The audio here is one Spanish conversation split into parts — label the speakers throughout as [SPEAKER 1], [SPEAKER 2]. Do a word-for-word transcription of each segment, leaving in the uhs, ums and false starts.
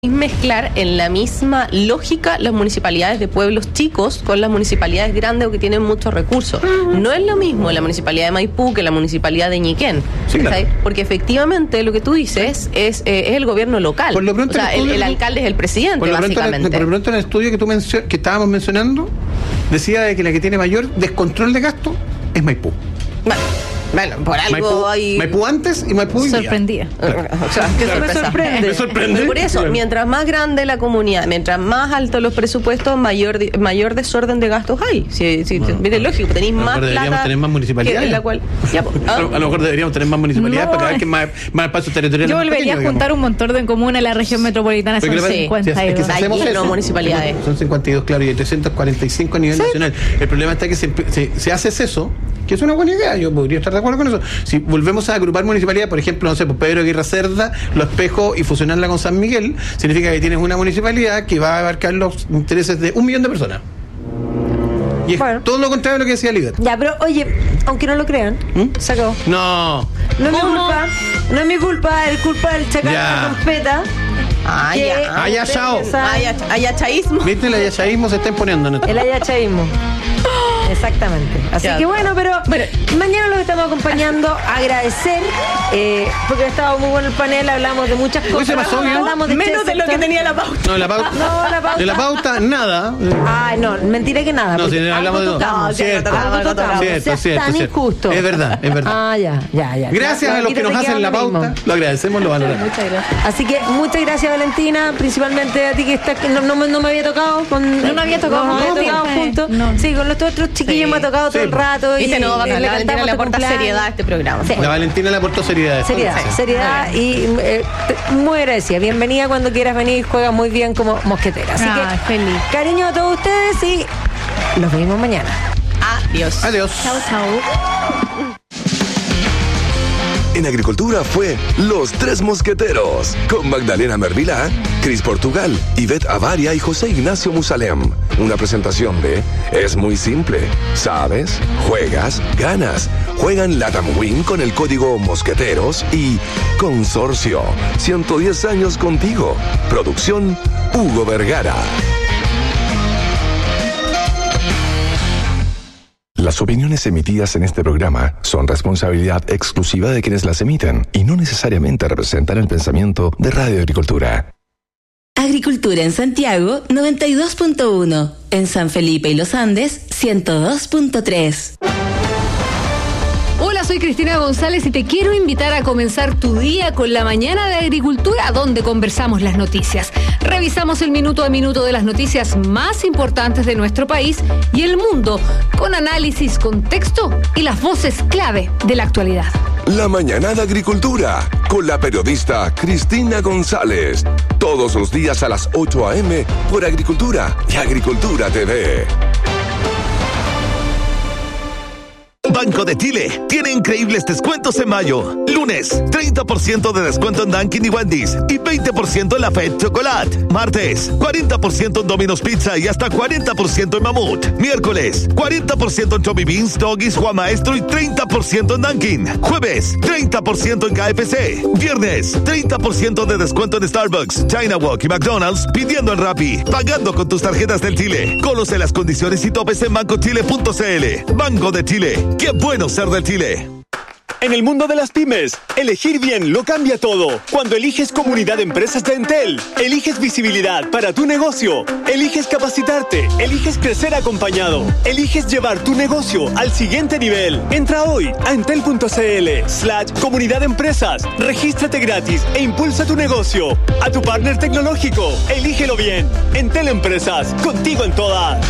[SPEAKER 1] mezclar en la misma lógica las municipalidades de pueblos chicos con las municipalidades grandes o que tienen muchos recursos. No es lo mismo la municipalidad de Maipú que la municipalidad de Ñiquén.
[SPEAKER 2] Sí, claro.
[SPEAKER 1] Porque efectivamente lo que tú dices es, eh, es el gobierno local.
[SPEAKER 2] Por lo pronto,
[SPEAKER 1] o sea, el,
[SPEAKER 2] el,
[SPEAKER 1] el alcalde es el presidente,
[SPEAKER 2] por lo
[SPEAKER 1] básicamente.
[SPEAKER 2] Pronto, por lo pronto en el estudio que tú mencio- que estábamos mencionando, decía de que la que tiene mayor descontrol de gasto es Maipú.
[SPEAKER 1] Bueno. Bueno, por algo
[SPEAKER 2] Maipú,
[SPEAKER 1] hay...
[SPEAKER 2] Maipú antes y Maipú hoy día.
[SPEAKER 3] Sorprendía.
[SPEAKER 2] Claro.
[SPEAKER 1] O sea, que
[SPEAKER 2] Claro.
[SPEAKER 1] me sorprende.
[SPEAKER 2] Me sorprende.
[SPEAKER 1] Por eso,
[SPEAKER 2] Claro.
[SPEAKER 1] mientras más grande la comunidad, mientras más altos los presupuestos, mayor mayor desorden de gastos hay. Si, si,
[SPEAKER 2] Bueno,
[SPEAKER 1] mire, lógico, tenéis más
[SPEAKER 2] deberíamos
[SPEAKER 1] plata.
[SPEAKER 2] tener más municipalidades.
[SPEAKER 1] que en la cual, ya, pues,
[SPEAKER 2] A
[SPEAKER 1] ¿ah?
[SPEAKER 2] lo, a lo mejor deberíamos tener más municipalidades
[SPEAKER 3] No,
[SPEAKER 2] para cada vez que más, más espacios territoriales.
[SPEAKER 3] Yo
[SPEAKER 2] más
[SPEAKER 3] volvería
[SPEAKER 2] pequeños,
[SPEAKER 3] a juntar un montón de comunas en la región metropolitana, son
[SPEAKER 2] Porque lo que pasa-
[SPEAKER 3] cincuenta y
[SPEAKER 2] es que si
[SPEAKER 3] dos.
[SPEAKER 2] hacemos
[SPEAKER 1] Hay lleno
[SPEAKER 2] eso,
[SPEAKER 1] municipalidades.
[SPEAKER 2] Son cincuenta y dos, claro, y hay trescientos cuarenta y cinco a nivel
[SPEAKER 3] Sí.
[SPEAKER 2] nacional. El problema está que si, si, si haces eso, que es una buena idea, yo podría estar de acuerdo con eso. Si volvemos a agrupar municipalidades, por ejemplo, no sé, pues Pedro Aguirre Cerda, Lo Espejo y fusionarla con San Miguel, significa que tienes una municipalidad que va a abarcar los intereses de un millón de personas. Y es
[SPEAKER 4] Bueno.
[SPEAKER 2] todo lo contrario de lo que decía Líder.
[SPEAKER 4] Ya, pero oye, aunque no lo crean,
[SPEAKER 2] ¿Mm?
[SPEAKER 4] se acabó.
[SPEAKER 2] No.
[SPEAKER 4] No es mi
[SPEAKER 1] ¿Cómo?
[SPEAKER 4] culpa, no es mi culpa, es culpa del chacal de
[SPEAKER 2] Ya.
[SPEAKER 4] la trompeta.
[SPEAKER 1] Ah,
[SPEAKER 4] que
[SPEAKER 1] ya.
[SPEAKER 2] Ah, ya,
[SPEAKER 4] ustedes
[SPEAKER 2] chao.
[SPEAKER 4] saben,
[SPEAKER 1] Hay, ach- hay achaísmo.
[SPEAKER 2] ¿Viste? El ayachaísmo se está imponiendo en esto.
[SPEAKER 4] El ayachaísmo. Exactamente. Así
[SPEAKER 1] Ya.
[SPEAKER 4] que bueno, pero
[SPEAKER 1] Bueno.
[SPEAKER 4] mañana los estamos acompañando. Agradecer, eh, porque ha estado muy bueno el panel, hablamos de muchas cosas.
[SPEAKER 2] se pasó bien.
[SPEAKER 4] Hablamos de
[SPEAKER 1] Menos de lo que
[SPEAKER 4] Chesterton.
[SPEAKER 1] tenía la pauta.
[SPEAKER 2] No, la pauta.
[SPEAKER 4] No, la pauta.
[SPEAKER 2] De la pauta, nada.
[SPEAKER 4] Ay, no, mentira que nada.
[SPEAKER 2] No,
[SPEAKER 4] porque
[SPEAKER 2] si hablamos de
[SPEAKER 4] algo
[SPEAKER 2] todo.
[SPEAKER 4] tocamos,
[SPEAKER 1] No, sí,
[SPEAKER 2] Cierto,
[SPEAKER 1] algo
[SPEAKER 4] algo tocamos.
[SPEAKER 2] cierto,
[SPEAKER 4] Seas
[SPEAKER 2] cierto,
[SPEAKER 4] tan
[SPEAKER 2] cierto.
[SPEAKER 4] injusto.
[SPEAKER 2] Es verdad, es verdad.
[SPEAKER 4] Ah, ya, ya, ya.
[SPEAKER 2] Gracias
[SPEAKER 4] Ya,
[SPEAKER 2] a los
[SPEAKER 4] aquí
[SPEAKER 2] que
[SPEAKER 4] te
[SPEAKER 2] nos
[SPEAKER 4] queda
[SPEAKER 2] hacen la
[SPEAKER 4] lo mismo.
[SPEAKER 2] pauta, lo agradecemos, lo valoramos.
[SPEAKER 3] Muchas gracias.
[SPEAKER 4] Así que muchas gracias, Valentina, principalmente a ti que estás, que no, no, me- no me había tocado con,
[SPEAKER 3] No me había tocado
[SPEAKER 4] no, me
[SPEAKER 3] con
[SPEAKER 4] había
[SPEAKER 3] Valentina.
[SPEAKER 4] tocado juntos.
[SPEAKER 3] No.
[SPEAKER 4] Sí, con los otros chiquillos
[SPEAKER 1] Sí.
[SPEAKER 4] me ha tocado todo
[SPEAKER 2] Sí.
[SPEAKER 4] el rato y
[SPEAKER 1] Viste, no,
[SPEAKER 4] eh,
[SPEAKER 1] bacán,
[SPEAKER 4] le
[SPEAKER 1] la Valentina
[SPEAKER 4] cantamos
[SPEAKER 1] le
[SPEAKER 4] tu
[SPEAKER 1] aporta
[SPEAKER 4] cumpleaños.
[SPEAKER 1] seriedad a este programa.
[SPEAKER 4] Sí.
[SPEAKER 2] La Valentina le aportó seriedad.
[SPEAKER 4] Seriedad,
[SPEAKER 2] Sí.
[SPEAKER 4] seriedad y eh, te- muy agradecida. Bienvenida cuando quieras venir, juega muy bien como mosquetera. Así
[SPEAKER 3] Ah,
[SPEAKER 4] que
[SPEAKER 3] feliz.
[SPEAKER 4] cariño a todos ustedes y los vemos mañana.
[SPEAKER 1] Adiós.
[SPEAKER 2] Adiós.
[SPEAKER 3] Chao, chao.
[SPEAKER 5] En Agricultura fue Los Tres Mosqueteros, con Magdalena Mervilá, Cris Portugal, Ivette Avaria y José Ignacio Musalem. Una presentación de Es muy simple. ¿Sabes? Juegas, ganas. Juegan Latam Win con el código Mosqueteros y Consorcio. ciento diez años contigo. Producción Hugo Vergara. Las opiniones emitidas en este programa son responsabilidad exclusiva de quienes las emiten y no necesariamente representan el pensamiento de Radio Agricultura.
[SPEAKER 6] Agricultura en Santiago noventa y dos punto uno, en San Felipe y Los Andes ciento dos punto tres.
[SPEAKER 3] Hola, soy Cristina González y te quiero invitar a comenzar tu día con la mañana de Agricultura, donde conversamos las noticias. Revisamos el minuto a minuto de las noticias más importantes de nuestro país y el mundo, con análisis, contexto y las voces clave de la actualidad.
[SPEAKER 5] La mañana de Agricultura, con la periodista Cristina González. Todos los días a las ocho a.m. por Agricultura y Agricultura T V.
[SPEAKER 7] Banco de Chile tiene increíbles descuentos en mayo. Lunes, treinta por ciento de descuento en Dunkin' y Wendy's y veinte por ciento en la Fed Chocolate. Martes, cuarenta por ciento en Domino's Pizza y hasta cuarenta por ciento en Mamut. Miércoles, cuarenta por ciento en Chubby Beans, Doggies, Juan Maestro y treinta por ciento en Dunkin'. Jueves, treinta por ciento en K F C. Viernes, treinta por ciento de descuento en Starbucks, China Walk y McDonald's pidiendo en Rappi. Pagando con tus tarjetas del Chile. Conoce las condiciones y topes en banco chile punto c l. Banco de Chile. ¡Qué bueno ser del Chile!
[SPEAKER 8] En el mundo de las pymes, elegir bien lo cambia todo. Cuando eliges Comunidad de Empresas de Entel, eliges visibilidad para tu negocio, eliges capacitarte, eliges crecer acompañado, eliges llevar tu negocio al siguiente nivel. Entra hoy a entel.cl slash Comunidad de Empresas, regístrate gratis e impulsa tu negocio. A tu partner tecnológico, elígelo bien. Entel Empresas, contigo en todas.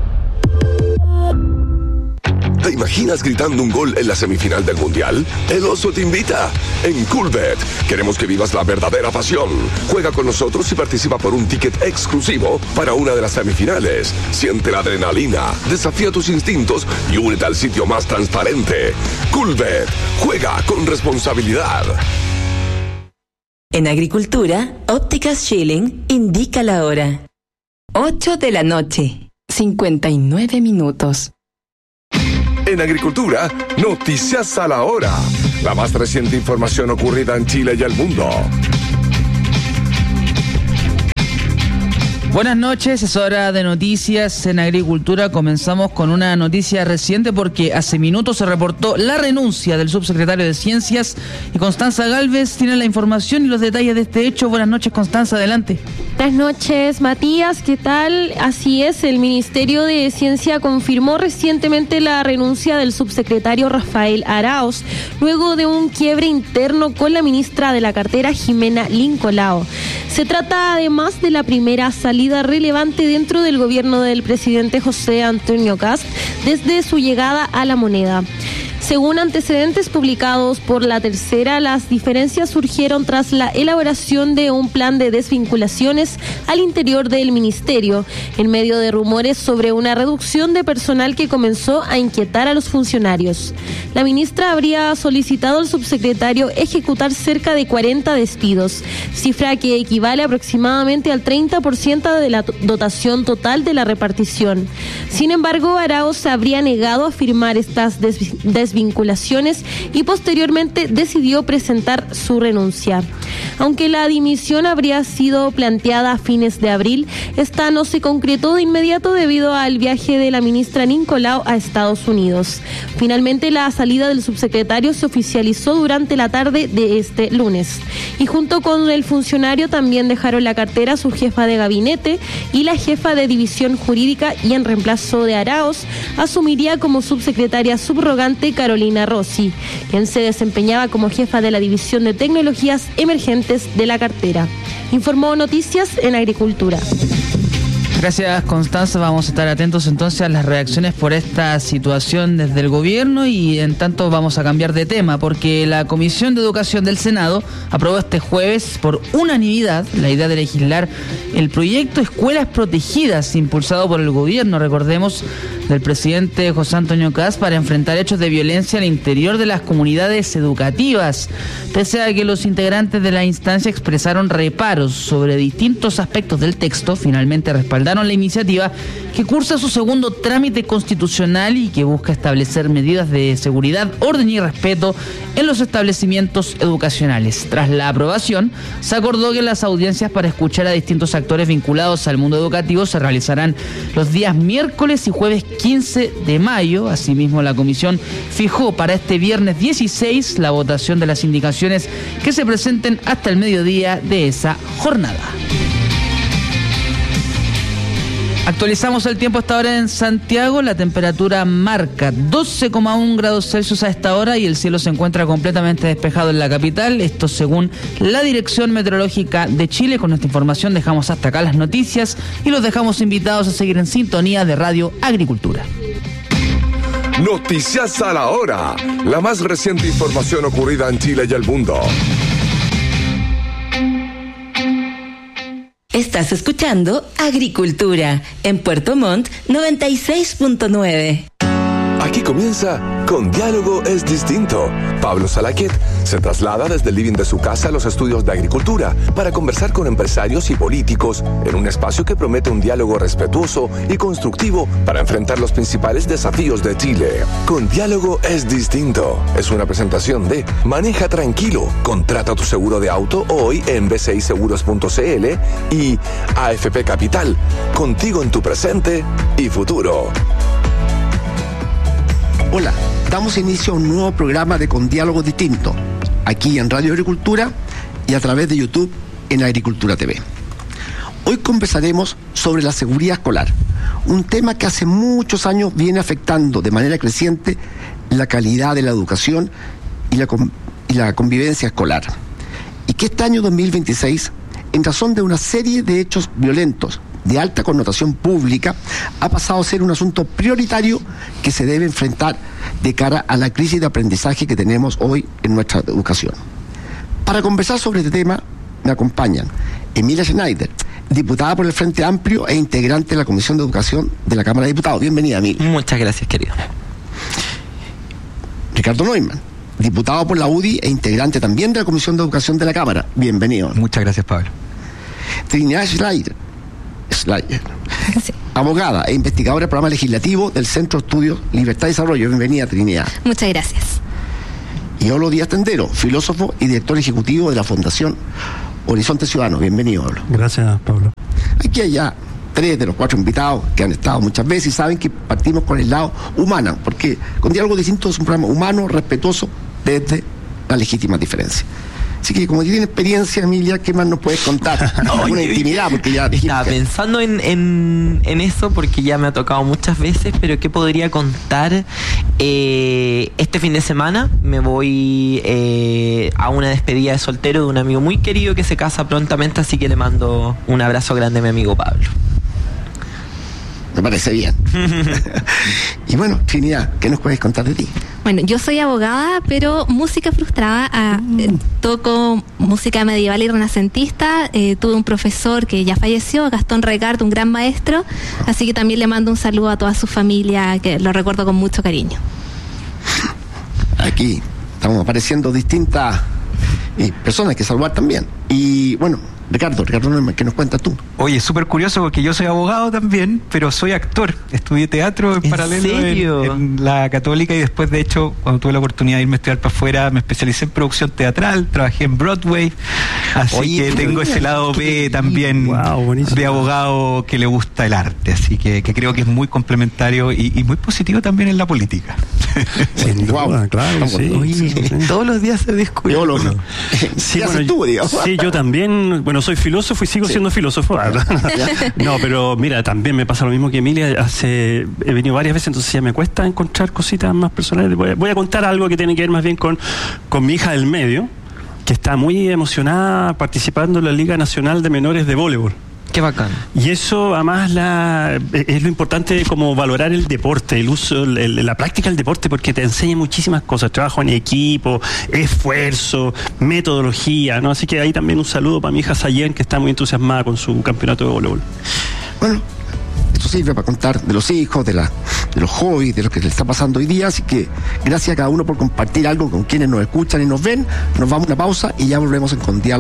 [SPEAKER 5] ¿Te imaginas gritando un gol en la semifinal del Mundial? El Oso te invita. En Coolbet queremos que vivas la verdadera pasión. Juega con nosotros y participa por un ticket exclusivo para una de las semifinales. Siente la adrenalina, desafía tus instintos y únete al sitio más transparente. Coolbet. Juega con responsabilidad.
[SPEAKER 6] En Agricultura, Ópticas Schilling indica la hora. ocho de la noche, cincuenta y nueve minutos.
[SPEAKER 5] En Agricultura, noticias a la hora. La más reciente información ocurrida en Chile y el mundo.
[SPEAKER 9] Buenas noches, es hora de noticias en agricultura. Comenzamos con una noticia reciente porque hace minutos se reportó la renuncia del subsecretario de Ciencias y Constanza Gálvez tiene la información y los detalles de este hecho. Buenas noches, Constanza, adelante.
[SPEAKER 10] Buenas noches, Matías, ¿qué tal? Así es, el Ministerio de Ciencia confirmó recientemente la renuncia del subsecretario Rafael Araoz, luego de un quiebre interno con la ministra de la cartera, Jimena Lincolao. Se trata además de la primera salida relevante dentro del gobierno del presidente José Antonio Kast desde su llegada a la moneda. Según antecedentes publicados por La Tercera, las diferencias surgieron tras la elaboración de un plan de desvinculaciones al interior del ministerio, en medio de rumores sobre una reducción de personal que comenzó a inquietar a los funcionarios. La ministra habría solicitado al subsecretario ejecutar cerca de cuarenta despidos, cifra que equivale aproximadamente al treinta por ciento de la dotación total de la repartición. Sin embargo, Araoz se habría negado a firmar estas desvinculaciones vinculaciones y posteriormente decidió presentar su renuncia. Aunque la dimisión habría sido planteada a fines de abril, esta no se concretó de inmediato debido al viaje de la ministra Lincolao a Estados Unidos. Finalmente, la salida del subsecretario se oficializó durante la tarde de este lunes. Y junto con el funcionario también dejaron la cartera su jefa de gabinete y la jefa de división jurídica, y en reemplazo de Araoz asumiría como subsecretaria subrogante Carolina Rossi, quien se desempeñaba como jefa de la División de Tecnologías Emergentes de la cartera. Informó Noticias en Agricultura.
[SPEAKER 9] Gracias, Constanza. Vamos a estar atentos entonces a las reacciones por esta situación desde el gobierno y en tanto vamos a cambiar de tema porque la Comisión de Educación del Senado aprobó este jueves por unanimidad la idea de legislar el proyecto Escuelas Protegidas impulsado por el gobierno, recordemos, del presidente José Antonio Kast para enfrentar hechos de violencia al interior de las comunidades educativas. Pese a que los integrantes de la instancia expresaron reparos sobre distintos aspectos del texto, finalmente respaldaron la iniciativa que cursa su segundo trámite constitucional y que busca establecer medidas de seguridad, orden y respeto en los establecimientos educacionales. Tras la aprobación, se acordó que las audiencias para escuchar a distintos actores vinculados al mundo educativo se realizarán los días miércoles y jueves quince de mayo. Asimismo, la comisión fijó para este viernes dieciséis la votación de las indicaciones que se presenten hasta el mediodía de esa jornada. Actualizamos el tiempo hasta ahora en Santiago. La temperatura marca doce coma uno grados Celsius a esta hora y el cielo se encuentra completamente despejado en la capital. Esto según la Dirección Meteorológica de Chile. Con esta información dejamos hasta acá las noticias y los dejamos invitados a seguir en sintonía de Radio Agricultura.
[SPEAKER 5] Noticias a la hora. La más reciente información ocurrida en Chile y el mundo.
[SPEAKER 6] Estás escuchando Agricultura en Puerto Montt noventa y seis punto nueve.
[SPEAKER 5] Aquí comienza Con Diálogo es Distinto. Pablo Salaquet se traslada desde el living de su casa a los estudios de agricultura para conversar con empresarios y políticos en un espacio que promete un diálogo respetuoso y constructivo para enfrentar los principales desafíos de Chile. Con Diálogo es Distinto es una presentación de Maneja Tranquilo, contrata tu seguro de auto hoy en b c i seguros punto c l y A F P Capital, contigo en tu presente y futuro.
[SPEAKER 11] Hola, damos inicio a un nuevo programa de Con Diálogo Distinto, aquí en Radio Agricultura y a través de YouTube en Agricultura T V. Hoy conversaremos sobre la seguridad escolar, un tema que hace muchos años viene afectando de manera creciente la calidad de la educación y la, y la convivencia escolar. Y que este año dos mil veintiséis, en razón de una serie de hechos violentos de alta connotación pública, ha pasado a ser un asunto prioritario que se debe enfrentar de cara a la crisis de aprendizaje que tenemos hoy en nuestra educación. Para conversar sobre este tema, me acompañan Emilia Schneider, diputada por el Frente Amplio e integrante de la Comisión de Educación de la Cámara de Diputados. Bienvenida, Emilia.
[SPEAKER 12] Muchas gracias, querido.
[SPEAKER 11] Ricardo Neumann, diputado por la U D I e integrante también de la Comisión de Educación de la Cámara. Bienvenido.
[SPEAKER 12] Muchas gracias, Pablo.
[SPEAKER 11] Trinidad Schleider, Schleider sí. abogada e investigadora del programa legislativo del Centro de Estudios Libertad y Desarrollo. Bienvenida, Trinidad.
[SPEAKER 13] Muchas gracias.
[SPEAKER 11] Y Olo Díaz Tendero, filósofo y director ejecutivo de la Fundación Horizonte Ciudadano. Bienvenido, Olo.
[SPEAKER 14] Gracias, Pablo.
[SPEAKER 11] Aquí allá tres de los cuatro invitados que han estado muchas veces y saben que partimos con el lado humano, porque con Diálogo Distinto es un programa humano, respetuoso, desde la legítima diferencia. Así que como tiene experiencia, Emilia, ¿qué más nos puedes contar?
[SPEAKER 12] No,
[SPEAKER 11] una intimidad, porque ya
[SPEAKER 12] estaba pensando en, en, en eso, porque ya me ha tocado muchas veces, pero ¿qué podría contar? Eh, este fin de semana me voy eh, a una despedida de soltero de un amigo muy querido que se casa prontamente, así que le mando un abrazo grande a mi amigo Pablo.
[SPEAKER 11] Me parece bien. Y bueno, Trinidad, ¿qué nos puedes contar de ti?
[SPEAKER 13] Bueno, yo soy abogada, pero música frustrada. Ah, eh, toco música medieval y renacentista. Eh, tuve un profesor que ya falleció, Gastón Recardo, un gran maestro. Así que también le mando un saludo a toda su familia, que lo recuerdo con mucho cariño.
[SPEAKER 11] Aquí estamos apareciendo distintas eh, personas que saludar también. Y bueno, Ricardo, Ricardo, ¿qué nos cuentas tú?
[SPEAKER 14] Oye, súper curioso porque yo soy abogado también, pero soy actor. Estudié teatro en,
[SPEAKER 12] ¿En
[SPEAKER 14] paralelo
[SPEAKER 12] serio?
[SPEAKER 14] en, en la Católica y después, de hecho, cuando tuve la oportunidad de irme a estudiar para afuera, me especialicé en producción teatral, trabajé en Broadway, así Oye, que tengo ese lado B también wow, de abogado que le gusta el arte, así que, que creo que es muy complementario y, y muy positivo también en la política.
[SPEAKER 15] Sin duda, wow, claro, sí.
[SPEAKER 12] Oye,
[SPEAKER 15] sí, sí.
[SPEAKER 12] todos los días se discute.
[SPEAKER 11] Yo lo,
[SPEAKER 15] no. Sí, bueno,
[SPEAKER 11] tú, digamos.
[SPEAKER 15] Sí, yo también, bueno, soy filósofo y sigo sí. siendo filósofo. No, pero mira, también me pasa lo mismo que Emilia. Hace, he venido varias veces, entonces ya me cuesta encontrar cositas más personales. Voy a, voy a contar algo que tiene que ver más bien con, con mi hija del medio, que está muy emocionada participando en la Liga Nacional de Menores de Voleibol.
[SPEAKER 12] Qué bacán.
[SPEAKER 15] Y eso además la, es lo importante, como valorar el deporte, el uso, el, la práctica del deporte, porque te enseña muchísimas cosas, trabajo en equipo, esfuerzo, metodología, ¿no? Así que ahí también un saludo para mi hija Sayen, que está muy entusiasmada con su campeonato de voleibol.
[SPEAKER 11] Bueno, esto sirve para contar de los hijos, de, la, de los hobbies, de lo que le está pasando hoy día, así que gracias a cada uno por compartir algo con quienes nos escuchan y nos ven. Nos vamos a una pausa y ya volvemos en Con Diálogo.